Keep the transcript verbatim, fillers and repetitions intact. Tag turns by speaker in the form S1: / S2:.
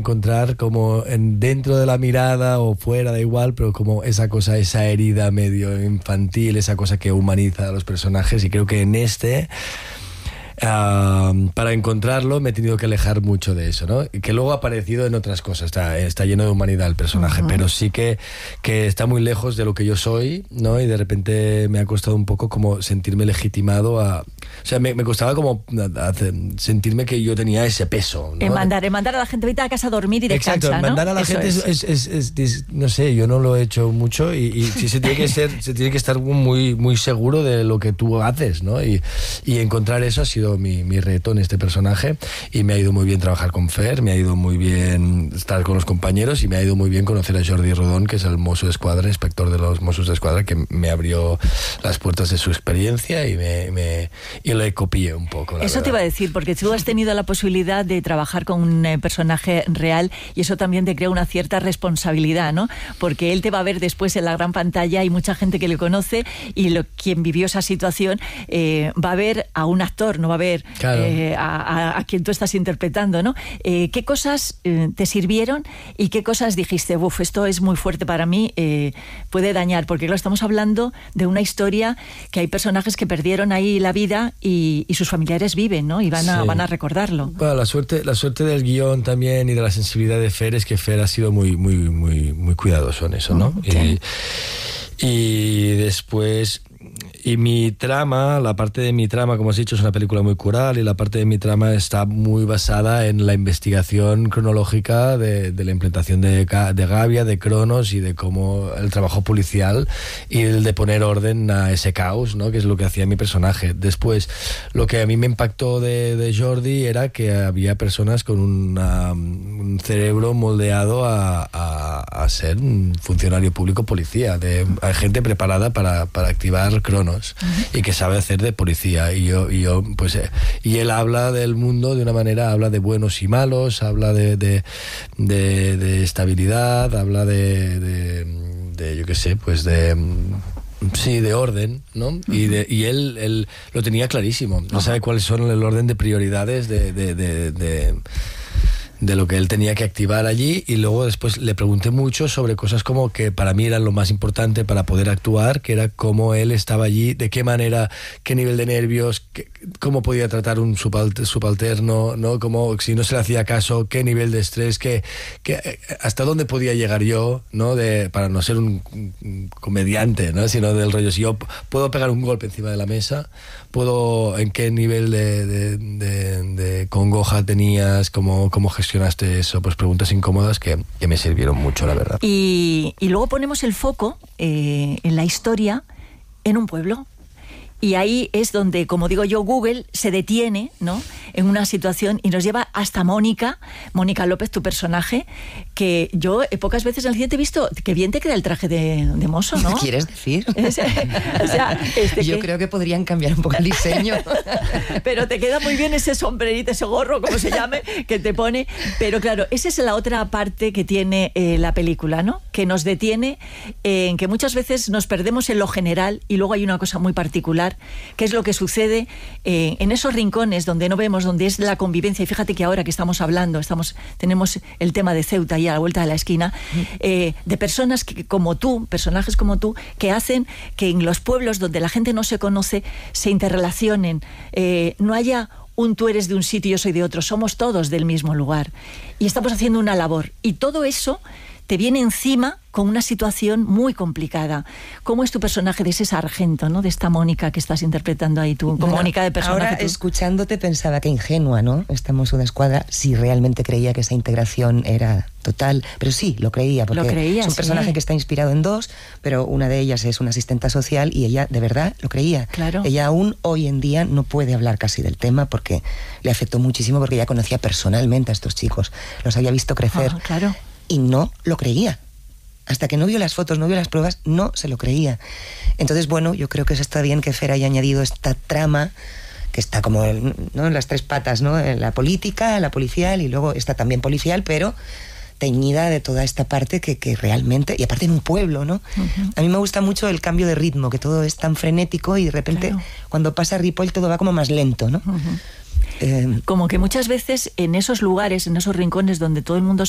S1: encontrar como en, dentro de la mirada o fuera, da igual, pero como esa cosa, esa herida medio infantil, esa cosa que humaniza a los personajes, y creo que en este... Uh, para encontrarlo me he tenido que alejar mucho de eso, ¿no? Y que luego ha aparecido en otras cosas, está, está lleno de humanidad el personaje, uh-huh. pero sí que, que está muy lejos de lo que yo soy, ¿no? Y de repente me ha costado un poco como sentirme legitimado a... O sea, me, me costaba como hacer, sentirme que yo tenía ese peso, ¿no?
S2: En mandar, en mandar a la gente ahorita a casa a dormir y descansa,
S1: Exacto, en mandar a la
S2: Eso
S1: gente es. Es, es, es, es, no sé, yo no lo he hecho mucho y, y sí se tiene que ser, se tiene que estar muy, muy seguro de lo que tú haces, ¿no? Y, y encontrar eso ha sido Mi, mi reto en este personaje, y me ha ido muy bien trabajar con Fer, me ha ido muy bien estar con los compañeros, y me ha ido muy bien conocer a Jordi Rodón, que es el Mosso d'Esquadra, inspector de los Mossos d'Esquadra, que me abrió las puertas de su experiencia y me, me y le copié un poco.
S2: Eso
S1: verdad.
S2: Te iba a decir, porque tú has tenido la posibilidad de trabajar con un eh, personaje real, y eso también te crea una cierta responsabilidad, ¿no? Porque él te va a ver después en la gran pantalla, hay mucha gente que le conoce, y lo, quien vivió esa situación eh, va a ver a un actor, no va a ver claro. eh, a, a, a quien tú estás interpretando, ¿no? Eh, ¿Qué cosas eh, te sirvieron y qué cosas dijiste, uff, esto es muy fuerte para mí, eh, puede dañar? Porque claro, estamos hablando de una historia que hay personajes que perdieron ahí la vida y, y sus familiares viven, ¿no? Y van a, sí. van a recordarlo.
S1: Bueno, la suerte, la suerte del guión también y de la sensibilidad de Fer es que Fer ha sido muy, muy, muy, muy cuidadoso en eso, ¿no? Sí. Y, y después... Y mi trama, la parte de mi trama, como has dicho, es una película muy coral, y la parte de mi trama está muy basada en la investigación cronológica de, de la implantación de, de Gavia, de Cronos, y de cómo el trabajo policial y el de poner orden a ese caos, ¿no? Que es lo que hacía mi personaje. Después, lo que a mí me impactó de, de Jordi era que había personas con una, un cerebro moldeado a, a, a ser un funcionario público policía, de, hay gente preparada para, para activar Cronos. Uh-huh. Y que sabe hacer de policía, y yo, y yo pues eh, y él habla del mundo de una manera, habla de buenos y malos, habla de de, de, de estabilidad, habla de, de, de yo qué sé, pues de sí, de orden, ¿no? Uh-huh. Y, de, y él, él lo tenía clarísimo, no uh-huh. sabe cuáles son el orden de prioridades de, de, de, de de lo que él tenía que activar allí. Y luego después le pregunté mucho sobre cosas como que para mí eran lo más importante para poder actuar, que era cómo él estaba allí, de qué manera, qué nivel de nervios, qué, cómo podía tratar un subalterno, ¿no? Cómo, si no se le hacía caso, qué nivel de estrés, qué, qué, hasta dónde podía llegar yo, ¿no? De, para no ser un, un comediante, ¿no? Sino del rollo, si yo puedo pegar un golpe encima de la mesa, puedo, en qué nivel de, de, de, de congoja tenías, cómo, cómo gestionaste eso, pues preguntas incómodas que, que me sirvieron mucho, la verdad.
S2: Y, y luego ponemos el foco eh, en la historia, en un pueblo. Y ahí es donde, como digo yo, Google se detiene, ¿no?, en una situación y nos lleva hasta Mónica, Mónica López, tu personaje, que yo eh, pocas veces en el cine te he visto, que bien te queda el traje de, de mozo, ¿no?
S3: ¿Qué quieres decir?
S2: Es, o sea, este
S3: yo
S2: que...
S3: creo que podrían cambiar un poco el diseño.
S2: Pero te queda muy bien ese sombrerito, ese gorro, como se llame, que te pone. Pero claro, esa es la otra parte que tiene eh, la película, ¿no? Que nos detiene eh, en que muchas veces nos perdemos en lo general y luego hay una cosa muy particular, que es lo que sucede eh, en esos rincones donde no vemos, donde es la convivencia. Y fíjate que ahora que estamos hablando, estamos, tenemos el tema de Ceuta ahí a la vuelta de la esquina, eh, de personas que, como tú, personajes como tú, que hacen que en los pueblos donde la gente no se conoce se interrelacionen, eh, no haya un tú eres de un sitio y yo soy de otro, somos todos del mismo lugar y estamos haciendo una labor, y todo eso te viene encima con una situación muy complicada. ¿Cómo es tu personaje de ese sargento, ¿no?, de esta Mónica que estás interpretando ahí tú, como bueno, Mónica de personaje?
S3: Ahora,
S2: tú.
S3: escuchándote, pensaba que ingenua, ¿no?, esta Mosso d'Esquadra, si realmente creía que esa integración era total, pero sí, lo creía, porque
S2: lo creía,
S3: es un personaje
S2: sí.
S3: que está inspirado en dos, pero una de ellas es una asistenta social y ella de verdad lo creía.
S2: Claro.
S3: Ella aún hoy en día no puede hablar casi del tema porque le afectó muchísimo, porque ella conocía personalmente a estos chicos, los había visto crecer.
S2: Ah, claro.
S3: Y no lo creía. Hasta que no vio las fotos, no vio las pruebas, no se lo creía. Entonces, bueno, yo creo que eso está bien que Fer haya añadido esta trama que está como, ¿no?, en las tres patas, ¿no?, en la política, la policial, y luego está también policial, pero teñida de toda esta parte que, que realmente, y aparte en un pueblo, ¿no? Uh-huh. A mí me gusta mucho el cambio de ritmo, que todo es tan frenético y de repente claro. cuando pasa Ripoll todo va como más lento, ¿no?
S2: Uh-huh. Eh, como que muchas veces en esos lugares, en esos rincones donde todo el mundo se